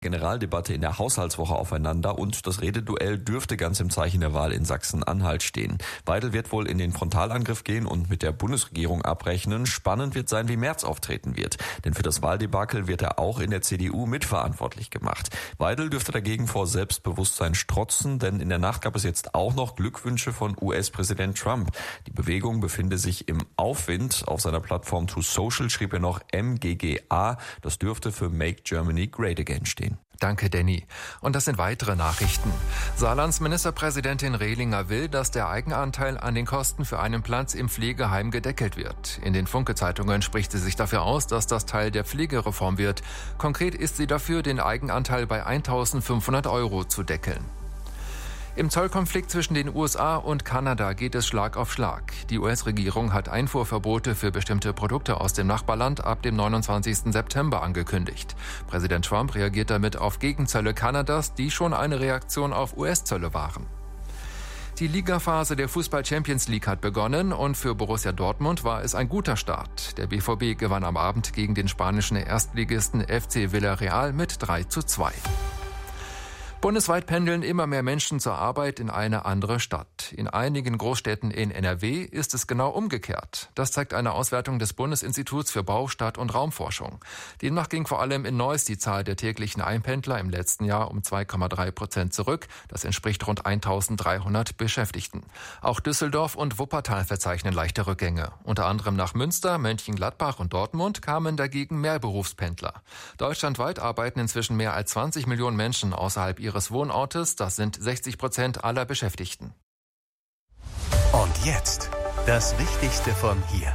Generaldebatte in der Haushaltswoche aufeinander und das Rededuell dürfte ganz im Zeichen der Wahl in Sachsen-Anhalt stehen. Weidel wird wohl in den Frontalangriff gehen und mit der Bundesregierung abrechnen. Spannend wird sein, wie Merz auftreten wird. Denn für das Wahldebakel wird er auch in der CDU mitverantwortlich gemacht. Weidel dürfte dagegen vor Selbstbewusstsein strotzen, denn in der Nacht gab es jetzt auch noch Glückwünsche von US-Präsident Trump. Die Bewegung befinde sich im Aufwind. Auf seiner Plattform True Social schrieb er noch MGGA. Das dürfte für Make Germany Great Again stehen. Danke, Danny. Und das sind weitere Nachrichten. Saarlands Ministerpräsidentin Rehlinger will, dass der Eigenanteil an den Kosten für einen Platz im Pflegeheim gedeckelt wird. In den Funke-Zeitungen spricht sie sich dafür aus, dass das Teil der Pflegereform wird. Konkret ist sie dafür, den Eigenanteil bei 1.500 € zu deckeln. Im Zollkonflikt zwischen den USA und Kanada geht es Schlag auf Schlag. Die US-Regierung hat Einfuhrverbote für bestimmte Produkte aus dem Nachbarland ab dem 29. September angekündigt. Präsident Trump reagiert damit auf Gegenzölle Kanadas, die schon eine Reaktion auf US-Zölle waren. Die Ligaphase der Fußball-Champions League hat begonnen und für Borussia Dortmund war es ein guter Start. Der BVB gewann am Abend gegen den spanischen Erstligisten FC Villarreal mit 3:2. Bundesweit pendeln immer mehr Menschen zur Arbeit in eine andere Stadt. In einigen Großstädten in NRW ist es genau umgekehrt. Das zeigt eine Auswertung des Bundesinstituts für Bau-, Stadt- und Raumforschung. Demnach ging vor allem in Neuss die Zahl der täglichen Einpendler im letzten Jahr um 2,3% zurück. Das entspricht rund 1.300 Beschäftigten. Auch Düsseldorf und Wuppertal verzeichnen leichte Rückgänge. Unter anderem nach Münster, Mönchengladbach und Dortmund kamen dagegen mehr Berufspendler. Deutschlandweit arbeiten inzwischen mehr als 20 Millionen Menschen außerhalb ihres Wohnortes, das sind 60% aller Beschäftigten. Und jetzt das Wichtigste von hier.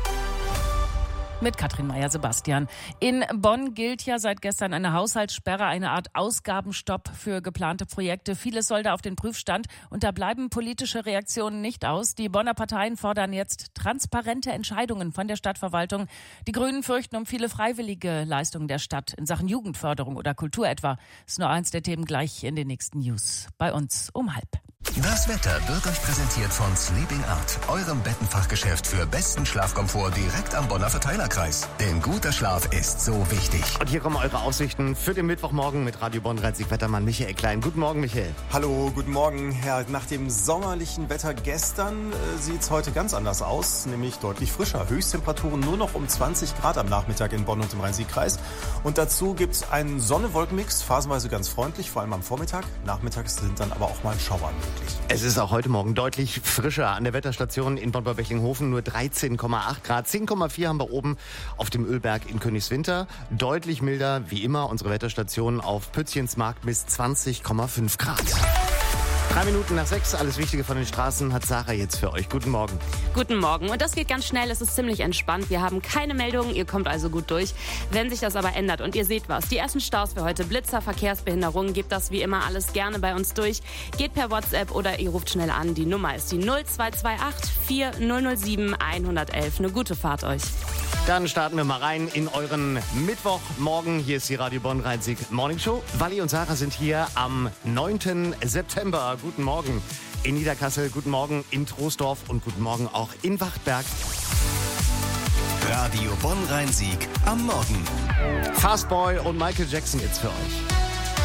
Mit Katrin Meyer-Sebastian. In Bonn gilt ja seit gestern eine Haushaltssperre, eine Art Ausgabenstopp für geplante Projekte. Vieles soll da auf den Prüfstand und da bleiben politische Reaktionen nicht aus. Die Bonner Parteien fordern jetzt transparente Entscheidungen von der Stadtverwaltung. Die Grünen fürchten um viele freiwillige Leistungen der Stadt in Sachen Jugendförderung oder Kultur etwa. Das ist nur eins der Themen gleich in den nächsten News. Bei uns um 12:30. Das Wetter wird euch präsentiert von Sleeping Art, eurem Bettenfachgeschäft für besten Schlafkomfort direkt am Bonner Verteilerkreis. Denn guter Schlaf ist so wichtig. Und hier kommen eure Aussichten für den Mittwochmorgen mit Radio Bonn-Rhein-Sieg-Wettermann Michael Klein. Guten Morgen, Michael. Hallo, guten Morgen. Herr, nach dem sommerlichen Wetter gestern sieht es heute ganz anders aus, nämlich deutlich frischer. Höchsttemperaturen nur noch um 20 Grad am Nachmittag in Bonn und im Rhein-Sieg-Kreis. Und dazu gibt es einen Sonne-Wolken-Mix, phasenweise ganz freundlich, vor allem am Vormittag. Nachmittags sind dann aber auch mal Schauer möglich. Es ist auch heute Morgen deutlich frischer. An der Wetterstation in Bonn-Becklinghofen nur 13,8 Grad. 10,4 haben wir oben auf dem Ölberg in Königswinter. Deutlich milder, wie immer, unsere Wetterstation auf Pützchensmarkt misst 20,5 Grad. 3 Minuten nach 6, alles Wichtige von den Straßen hat Sarah jetzt für euch. Guten Morgen. Guten Morgen. Und das geht ganz schnell, es ist ziemlich entspannt. Wir haben keine Meldungen, ihr kommt also gut durch. Wenn sich das aber ändert und ihr seht was, die ersten Staus für heute, Blitzer, Verkehrsbehinderungen, gebt das wie immer alles gerne bei uns durch. Geht per WhatsApp oder ihr ruft schnell an. Die Nummer ist die 0228 4007 111. Eine gute Fahrt euch. Dann starten wir mal rein in euren Mittwochmorgen. Hier ist die Radio Bonn-Rhein-Sieg Morning Show. Wally und Sarah sind hier am 9. September. Guten Morgen in Niederkassel, guten Morgen in Troisdorf und guten Morgen auch in Wachtberg. Radio Bonn-Rhein-Sieg am Morgen. Fastboy und Michael Jackson jetzt für euch.